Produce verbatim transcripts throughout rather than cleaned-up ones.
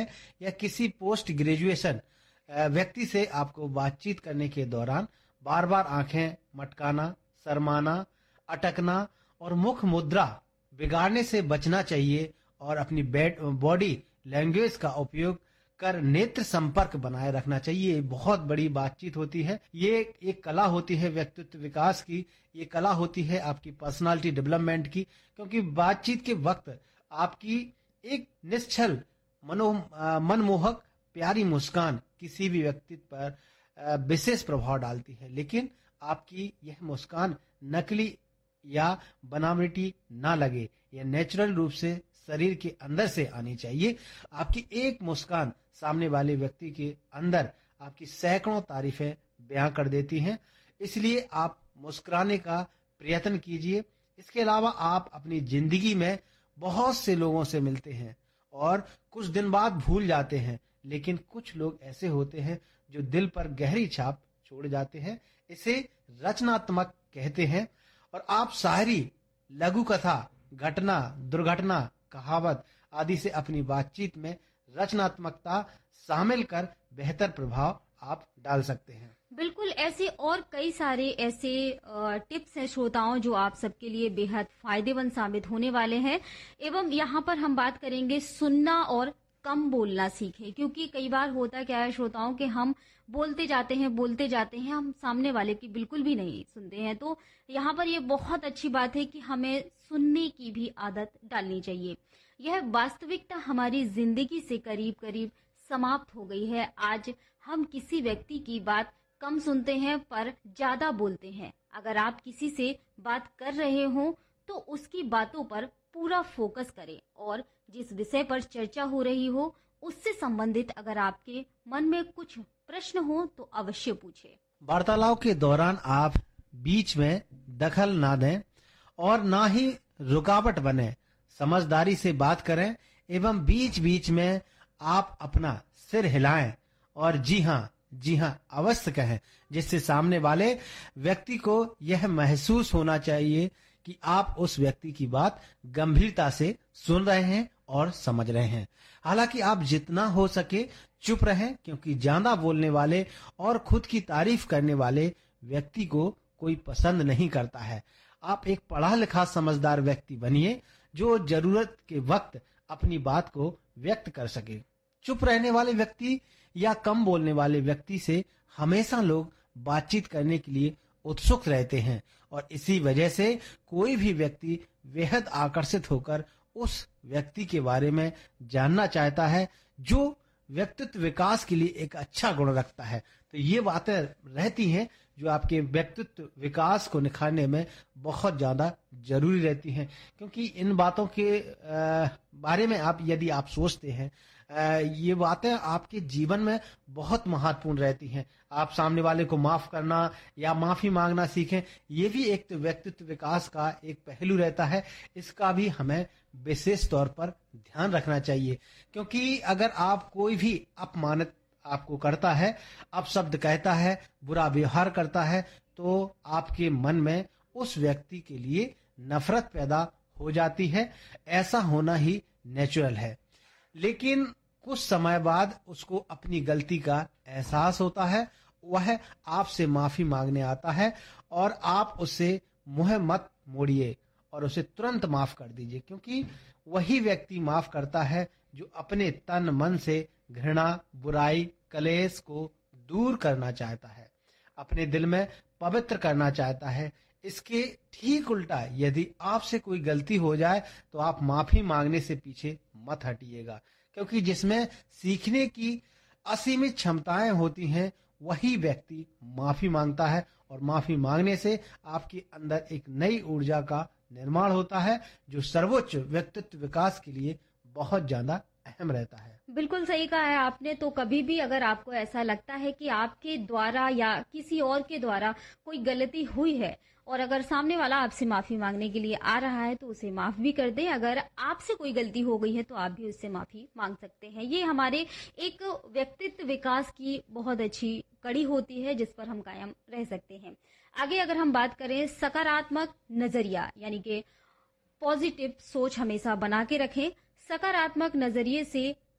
है या किसी पोस्ट ग्रेजुएशन व्यक्ति से आपको बातचीत करने के दौरान बार बार आंखें मटकाना, शर्माना, अटकना और मुख मुद्रा बिगाड़ने से बचना चाहिए और अपनी बॉडी लैंग्वेज का उपयोग कर नेत्र संपर्क बनाए रखना चाहिए। ये बहुत बड़ी बातचीत होती है। ये एक कला होती है व्यक्तित्व विकास की, ये कला होती है आपकी पर्सनालिटी डेवलपमेंट की, क्योंकि बातचीत के वक्त आपकी एक निश्चल मनो मनमोहक प्यारी मुस्कान किसी भी व्यक्ति पर विशेष प्रभाव डालती है, लेकिन आपकी यह मुस्कान नकली या बनावटी ना लगे, यह नेचुरल रूप से शरीर के अंदर से आनी चाहिए। आपकी एक मुस्कान सामने वाले व्यक्ति के अंदर आपकी सैकड़ों तारीफें बयां कर देती हैं, इसलिए आप मुस्कुराने का प्रयत्न कीजिए। इसके अलावा आप अपनी जिंदगी में बहुत से लोगों से मिलते हैं और कुछ दिन बाद भूल जाते हैं, लेकिन कुछ लोग ऐसे होते हैं जो दिल पर गहरी छाप छोड़ जाते हैं। इसे रचनात्मक कहते हैं और आप शायरी, लघु कथा, घटना, दुर्घटना, कहावत आदि से अपनी बातचीत में रचनात्मकता शामिल कर बेहतर प्रभाव आप डाल सकते हैं। बिल्कुल, ऐसे और कई सारे ऐसे टिप्स हैं श्रोताओं जो आप सबके लिए बेहद फायदेमंद साबित होने वाले हैं। एवं यहाँ पर हम बात करेंगे सुनना और कम बोलना सीखें, क्योंकि कई बार होता क्या है श्रोताओं कि हम बोलते जाते हैं बोलते जाते हैं हम सामने वाले की बिल्कुल भी नहीं सुनते हैं। तो यहाँ पर ये बहुत अच्छी बात है कि हमें सुनने की भी आदत डालनी चाहिए। यह वास्तविकता हमारी जिंदगी से करीब करीब समाप्त हो गई है। आज हम किसी व्यक्ति की बात कम सुनते हैं पर ज्यादा बोलते हैं। अगर आप किसी से बात कर रहे हो तो उसकी बातों पर पूरा फोकस करें और जिस विषय पर चर्चा हो रही हो उससे संबंधित अगर आपके मन में कुछ प्रश्न हो तो अवश्य पूछें। वार्तालाप के दौरान आप बीच में दखल ना दें और ना ही रुकावट बने। समझदारी से बात करें एवं बीच बीच में आप अपना सिर हिलाएं और जी हाँ जी हाँ अवश्य कहें, जिससे सामने वाले व्यक्ति को यह महसूस होना चाहिए कि आप उस व्यक्ति की बात गंभीरता से सुन रहे हैं और समझ रहे हैं। हालांकि आप जितना हो सके चुप रहें, क्योंकि ज्यादा बोलने वाले और खुद की तारीफ करने वाले व्यक्ति को कोई पसंद नहीं करता है। आप एक पढ़ा लिखा समझदार व्यक्ति बनिए जो जरूरत के वक्त अपनी बात को व्यक्त कर सके। चुप रहने वाले व्यक्ति या कम बोलने वाले व्यक्ति से हमेशा लोग बातचीत करने के लिए उत्सुक रहते हैं और इसी वजह से कोई भी व्यक्ति बेहद आकर्षित होकर उस व्यक्ति के बारे में जानना चाहता है जो व्यक्तित्व विकास के लिए एक अच्छा गुण रखता है। तो ये बातें रहती हैं जो आपके व्यक्तित्व विकास को निखारने में बहुत ज्यादा जरूरी रहती हैं, क्योंकि इन बातों के बारे में आप यदि आप सोचते हैं, ये बातें आपके जीवन में बहुत महत्वपूर्ण रहती हैं। आप सामने वाले को माफ करना या माफी मांगना सीखें, ये भी एक तो व्यक्तित्व विकास का एक पहलू रहता है। इसका भी हमें विशेष तौर पर ध्यान रखना चाहिए, क्योंकि अगर आप कोई भी अपमानित आपको करता है, अपशब्द कहता है, बुरा व्यवहार करता है, तो आपके मन में उस व्यक्ति के लिए नफरत पैदा हो जाती है। ऐसा होना ही नेचुरल है, लेकिन कुछ समय बाद उसको अपनी गलती का एहसास होता है, वह आपसे माफी मांगने आता है और आप उससे मुंह मत मोड़िए और उसे तुरंत माफ कर दीजिए, क्योंकि वही व्यक्ति माफ करता है जो अपने तन मन से घृणा, बुराई, कलेश को दूर करना चाहता है, अपने दिल में पवित्र करना चाहता है। इसके ठीक उल्टा यदि आपसे कोई गलती हो जाए तो आप माफी मांगने से पीछे मत हटिएगा, क्योंकि जिसमें सीखने की असीमित क्षमताएं होती हैं वही व्यक्ति माफी मांगता है और माफी मांगने से आपके अंदर एक नई ऊर्जा का निर्माण होता है जो सर्वोच्च व्यक्तित्व विकास के लिए बहुत ज्यादा अहम रहता है। बिल्कुल सही कहा है आपने। तो कभी भी अगर आपको ऐसा लगता है कि आपके द्वारा या किसी और के द्वारा कोई गलती हुई है और अगर सामने वाला आपसे माफी मांगने के लिए आ रहा है तो उसे माफ भी कर दें। अगर आपसे कोई गलती हो गई है तो आप भी उससे माफी मांग सकते हैं। ये हमारे एक व्यक्तित्व विकास की बहुत अच्छी कड़ी होती है जिस पर हम कायम रह सकते हैं। आगे अगर हम बात करें सकारात्मक नजरिया, यानी कि पॉजिटिव सोच हमेशा बना के रखें। सकारात्मक नजरिए से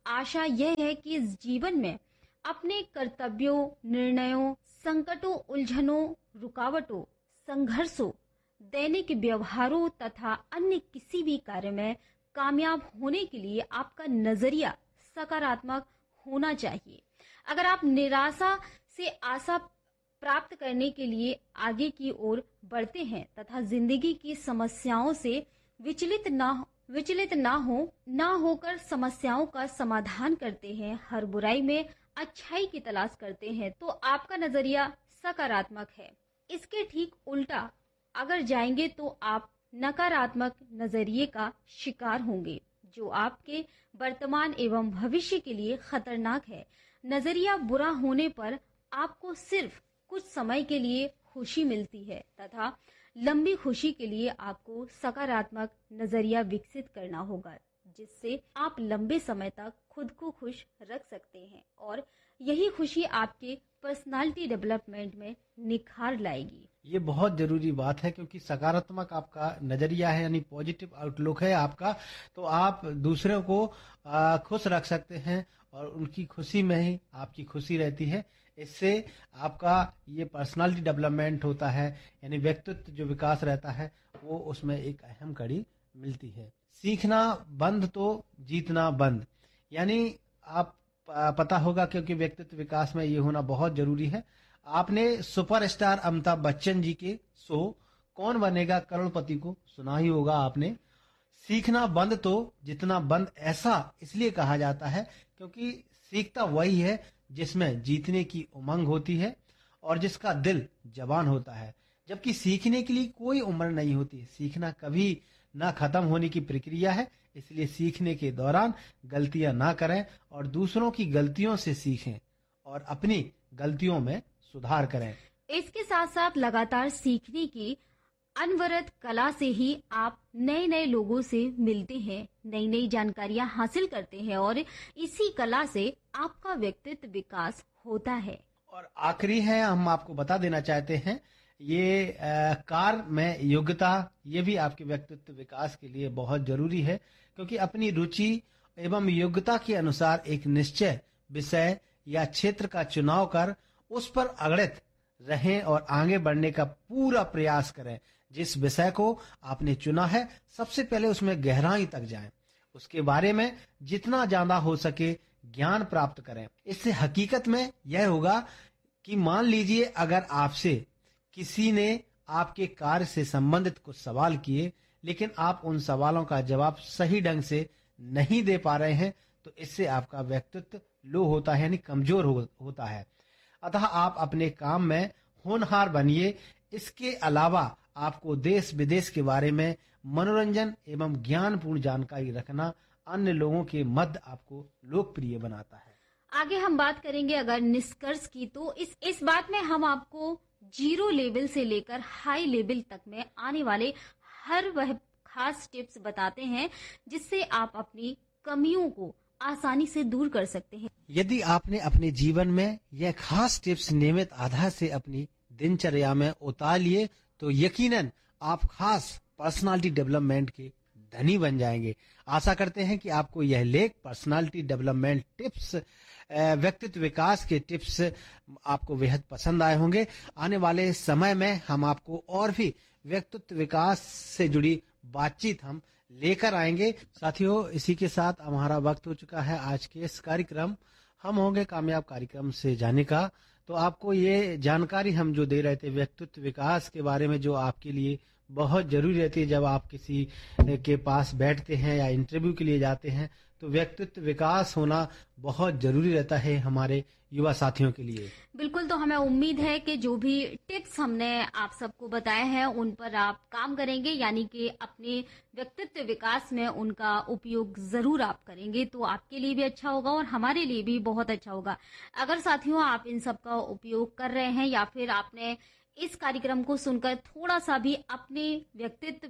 आशा यह है कि इस जीवन में अपने कर्तव्यों, निर्णयों, संकटों, उलझनों, रुकावटों, संघर्षों, दैनिक व्यवहारों तथा अन्य किसी भी कार्य में कामयाब होने के लिए आपका नजरिया सकारात्मक होना चाहिए। अगर आप निराशा से आशा प्राप्त करने के लिए आगे की ओर बढ़ते हैं तथा जिंदगी की समस्याओं से विचलित ना विचलित ना हो ना होकर समस्याओं का समाधान करते हैं, हर बुराई में अच्छाई की तलाश करते हैं, तो आपका नजरिया सकारात्मक है। इसके ठीक उल्टा अगर जाएंगे तो आप नकारात्मक नजरिए का शिकार होंगे, जो आपके वर्तमान एवं भविष्य के लिए खतरनाक है। नजरिया बुरा होने पर आपको सिर्फ कुछ समय के लिए खुशी मिलती है तथा लंबी खुशी के लिए आपको सकारात्मक नजरिया विकसित करना होगा, जिससे आप लंबे समय तक खुद को खुश रख सकते हैं और यही खुशी आपके पर्सनालिटी डेवलपमेंट में निखार लाएगी। ये बहुत जरूरी बात है, क्योंकि सकारात्मक आपका नजरिया है, यानी पॉजिटिव आउटलुक है आपका, तो आप दूसरों को आ, खुश रख सकते हैं और उनकी खुशी में ही आपकी खुशी रहती है। इससे आपका ये पर्सनालिटी डेवलपमेंट होता है, यानी व्यक्तित्व जो विकास रहता है वो उसमें एक अहम कड़ी मिलती है। सीखना बंद तो जीतना बंद, यानी आप पता होगा, क्योंकि व्यक्तित्व विकास में ये होना बहुत जरूरी है। आपने सुपरस्टार अमिताभ बच्चन जी के शो कौन बनेगा करोड़पति को सुना ही होगा आपने। सीखना बंद तो जितना बंद ऐसा इसलिए कहा जाता है क्योंकि सीखता वही है जिसमें जीतने की उमंग होती है और जिसका दिल जवान होता है, जबकि सीखने के लिए कोई उम्र नहीं होती। सीखना कभी ना खत्म होने की प्रक्रिया है, इसलिए सीखने के दौरान गलतियां ना करें और दूसरों की गलतियों से सीखें और अपनी गलतियों में सुधार करें। इसके साथ साथ लगातार सीखने की अनवरत कला से ही आप नए नए लोगों से मिलते हैं, नई नई जानकारियां हासिल करते हैं और इसी कला से आपका व्यक्तित्व विकास होता है। और आखिरी है, हम आपको बता देना चाहते हैं, ये आ, कार में योग्यता ये भी आपके व्यक्तित्व विकास के लिए बहुत जरूरी है, क्योंकि अपनी रुचि एवं योग्यता के अनुसार एक निश्चय विषय या क्षेत्र का चुनाव कर उस पर अड़ित रहें और आगे बढ़ने का पूरा प्रयास करें। जिस विषय को आपने चुना है सबसे पहले उसमें गहराई तक जाएं, उसके बारे में जितना ज्यादा हो सके ज्ञान प्राप्त करें। इससे हकीकत में यह होगा कि मान लीजिए अगर आपसे किसी ने आपके कार्य से संबंधित कुछ सवाल किए, लेकिन आप उन सवालों का जवाब सही ढंग से नहीं दे पा रहे हैं, तो इससे आपका व्यक्तित्व लो होता है, यानी कमजोर हो, होता है। अतः आप अपने काम में होनहार बनिए। इसके अलावा आपको देश विदेश के बारे में मनोरंजन एवं ज्ञानपूर्ण जानकारी रखना अन्य लोगों के मध्य आपको लोकप्रिय बनाता है। आगे हम बात करेंगे अगर निष्कर्ष की, तो इस इस बात में हम आपको जीरो लेवल से लेकर हाई लेवल तक में आने वाले हर वह खास टिप्स बताते हैं जिससे आप अपनी कमियों को आसानी से दूर कर सकते हैं। यदि आपने अपने जीवन में यह खास टिप्स नियमित आधार से अपनी दिनचर्या में उतार लिए तो यकीनन आप खास पर्सनालिटी डेवलपमेंट के धनी बन जाएंगे। आशा करते हैं कि आपको यह लेख पर्सनालिटी डेवलपमेंट टिप्स, व्यक्तित्व विकास के टिप्स आपको बेहद पसंद आए होंगे। आने वाले समय में हम आपको और भी व्यक्तित्व विकास से जुड़ी बातचीत हम लेकर आएंगे। साथियों, इसी के साथ हमारा वक्त हो चुका है आज के इस कार्यक्रम हम होंगे कामयाब कार्यक्रम से जाने का। तो आपको ये जानकारी हम जो दे रहे थे व्यक्तित्व विकास के बारे में, जो आपके लिए बहुत जरूरी रहती है जब आप किसी के पास बैठते हैं या इंटरव्यू के लिए जाते हैं, तो व्यक्तित्व विकास होना बहुत जरूरी रहता है हमारे युवा साथियों के लिए। बिल्कुल, तो हमें उम्मीद है कि जो भी टिप्स हमने आप सबको बताए हैं उन पर आप काम करेंगे, यानी कि अपने व्यक्तित्व विकास में उनका उपयोग जरूर आप करेंगे, तो आपके लिए भी अच्छा होगा और हमारे लिए भी बहुत अच्छा होगा। अगर साथियों आप इन सब का उपयोग कर रहे हैं या फिर आपने इस कार्यक्रम को सुनकर थोड़ा सा भी अपने व्यक्तित्व में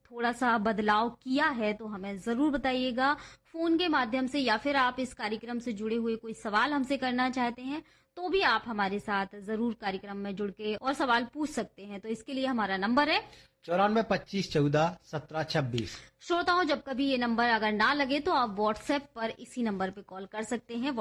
थोड़ा सा बदलाव किया है तो हमें जरूर बताइएगा फोन के माध्यम से, या फिर आप इस कार्यक्रम से जुड़े हुए कोई सवाल हमसे करना चाहते हैं तो भी आप हमारे साथ जरूर कार्यक्रम में जुड़ के और सवाल पूछ सकते हैं। तो इसके लिए हमारा नंबर है चौरानवे पच्चीस चौदह सत्रह छब्बीस। श्रोताओं, जब कभी ये नंबर अगर ना लगे तो आप व्हाट्सएप पर इसी नंबर पे कॉल कर सकते हैं।